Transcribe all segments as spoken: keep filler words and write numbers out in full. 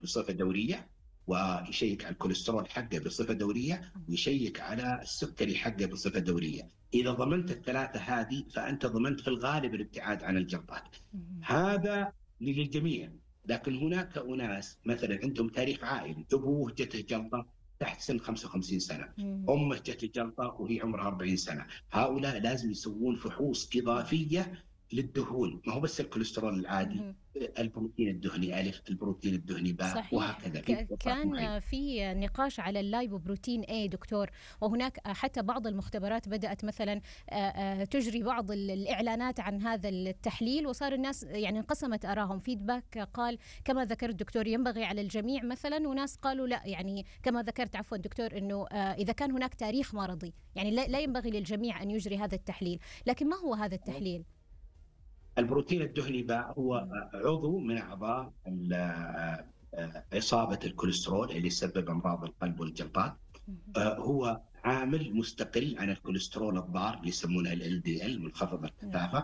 بصفة دورية، ويشيك على الكوليسترول حقه بصفة دورية، ويشيك على السكري حقه بصفة دورية. إذا ضمنت الثلاثة هذه فأنت ضمنت في الغالب الابتعاد عن الجلطات. هذا للجميع. لكن هناك أناس مثلا عندهم تاريخ عائلي، أبوه جته جلطة تحت سن خمسة وخمسين سنة، أمه جته جلطة وهي عمرها أربعين سنة، هؤلاء لازم يسوون فحوص إضافية للدهون، ما هو بس الكوليسترول العادي، البروتين الدهني ألف، البروتين الدهني باء، صحيح. وهكذا في فحوصات معينة. كان في نقاش على اللايبوبروتين A دكتور، وهناك حتى بعض المختبرات بدأت مثلا تجري بعض الإعلانات عن هذا التحليل، وصار الناس يعني انقسمت آراهم. فيدباك قال كما ذكرت دكتور ينبغي على الجميع مثلا، وناس قالوا لا، يعني كما ذكرت عفوا دكتور أنه إذا كان هناك تاريخ مرضي يعني لا ينبغي للجميع أن يجري هذا التحليل. لكن ما هو هذا التحليل؟ البروتين الدهني باء هو عضو من أعضاء إصابة الكوليسترول اللي يسبب أمراض القلب والجلطات. هو عامل مستقل عن الكوليسترول الضار اللي يسمونه ال دي إل، منخفض الكثافة.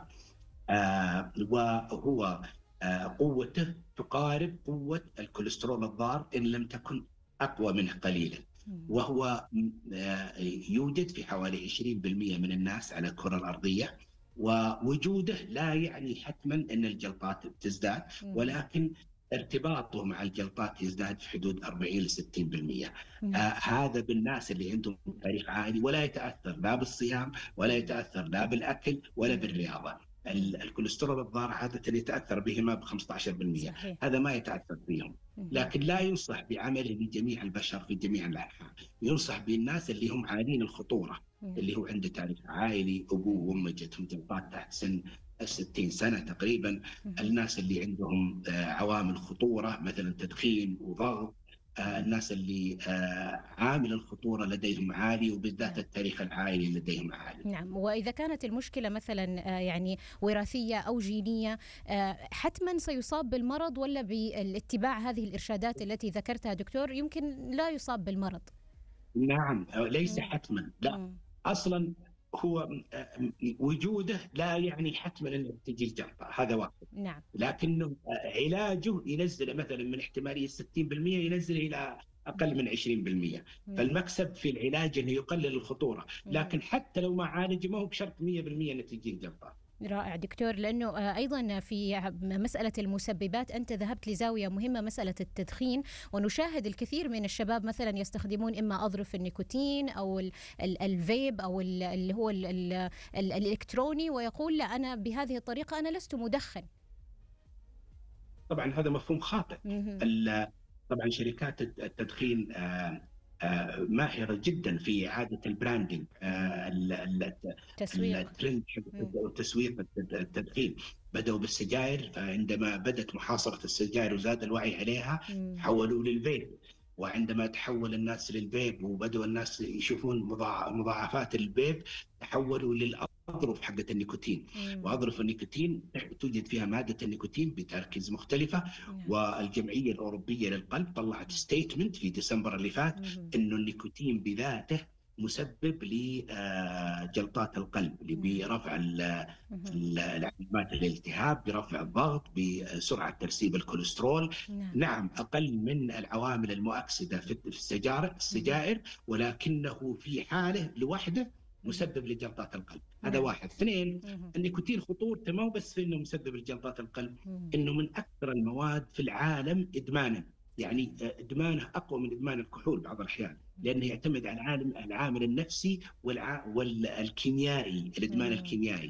وهو قوته تقارب قوة الكوليسترول الضار إن لم تكن أقوى منه قليلا. وهو يوجد في حوالي عشرين بالمئة من الناس على الكرة الأرضية، ووجوده لا يعني حتما أن الجلطات تزداد، ولكن ارتباطه مع الجلطات يزداد في حدود أربعين إلى ستين بالمئة. آه هذا بالناس اللي عندهم تاريخ عائلي، ولا يتأثر لا بالصيام ولا يتأثر لا بالأكل ولا بالرياضة. الكوليسترول الضار عادة يتأثر بهما ب خمسة عشر بالمئة، هذا ما يتأثر فيهم. لكن لا ينصح بعمله لجميع البشر في جميع الأنحاء، ينصح بالناس اللي هم عالين الخطورة، اللي هو عنده تاريخ عائلي، أبوه وأمه جتهم جلطات تحت سن الستين سنة تقريبا، الناس اللي عندهم عوامل خطورة مثلا تدخين وضغط، الناس اللي عامل الخطورة لديهم عالي، وبالذات التاريخ العائلي لديهم عالي. نعم. وإذا كانت المشكلة مثلا يعني وراثية أو جينية، حتما سيصاب بالمرض، ولا بالاتباع هذه الإرشادات التي ذكرتها دكتور يمكن لا يصاب بالمرض؟ نعم، ليس حتما، لا. أصلا هو وجوده لا يعني حتما أن تجي الجلطة، هذا واحد. نعم. لكنه علاجه ينزل مثلا من احتمالية ستين بالمئة ينزل إلى أقل من عشرين بالمئة. فالمكسب في العلاج أنه يقلل الخطورة، لكن حتى لو ما عالج ما هو بشرط مئة بالمئة أن تجي الجلطة. رائع دكتور. لأنه أيضا في مسألة المسببات أنت ذهبت لزاوية مهمة، مسألة التدخين، ونشاهد الكثير من الشباب مثلا يستخدمون إما أظرف النيكوتين أو الفيب أو اللي هو الإلكتروني، ويقول لا أنا بهذه الطريقة أنا لست مدخن. طبعا هذا مفهوم خاطئ. طبعا شركات التدخين ماهرة جدا في إعادة البراندنج، التسويق، التسويق التدخين. بدأوا بالسجائر، فعندما بدأت محاصرة السجائر وزاد الوعي عليها تحولوا للفيب، وعندما تحول الناس للفيب وبدأوا الناس يشوفون مضاعفات الفيب تحولوا للأظرف حقة النيكوتين. وأظرف النيكوتين توجد فيها مادة النيكوتين بتركيز مختلفة. والجمعية الأوروبية للقلب طلعت ستيتمنت في ديسمبر اللي فات إنه النيكوتين بذاته مسبب لجلطات القلب، برفع العلامات الالتهاب، برفع الضغط، بسرعة ترسيب الكوليسترول. نعم. نعم أقل من العوامل المؤكسدة في السجائر السجائر، ولكنه في حاله لوحده مسبب لجلطات القلب. هذا واحد. اثنين، النيكوتين خطورته ما هو بس في انه مسبب لجلطات القلب، انه من اكثر المواد في العالم ادمانا، يعني ادمانه اقوى من ادمان الكحول بعض الاحيان، لانه يعتمد على العالم العامل النفسي والكيميائي، الادمان الكيميائي.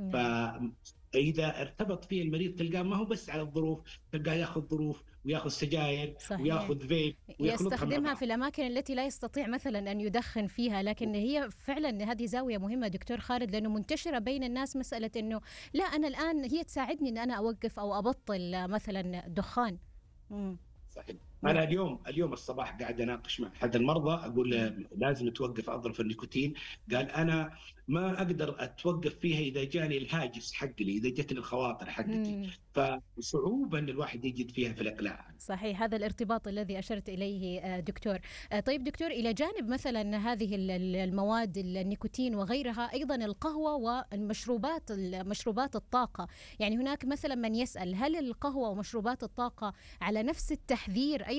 فاذا ارتبط فيه المريض تلقاه ما هو بس على الظروف، تلقاه ياخذ ظروف وياخذ سجاير وياخذ فيب يستخدمها في الاماكن التي لا يستطيع مثلا ان يدخن فيها. لكن هي فعلا هذه زاويه مهمه دكتور خالد، لانه منتشره بين الناس مساله انه لا انا الان هي تساعدني ان انا اوقف او ابطل مثلا دخان. امم صحيح. أنا اليوم اليوم الصباح قاعد أناقش مع أحد المرضى، أقول له لازم توقف أظرف النيكوتين. قال أنا ما أقدر أتوقف فيها إذا جاني الهاجس حقي، إذا جتني الخواطر حقتي، فصعوبة أن الواحد يجد فيها في الإقلاع. صحيح، هذا الارتباط الذي أشرت إليه دكتور. طيب دكتور، إلى جانب مثلا هذه المواد النيكوتين وغيرها، أيضا القهوة والمشروبات مشروبات الطاقة، يعني هناك مثلا من يسأل هل القهوة ومشروبات الطاقة على نفس التحذير أيضا